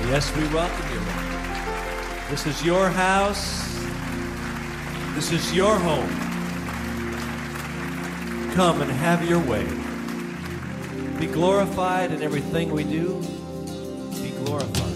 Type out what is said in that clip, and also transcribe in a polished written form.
Yes, we welcome you, Lord. This is your house. This is your home. Come and have your way. Be glorified in everything we do. Be glorified.